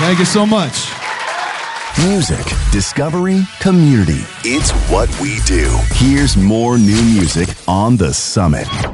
Thank you so much. Music, discovery, community. It's what we do. Here's more new music on The Summit.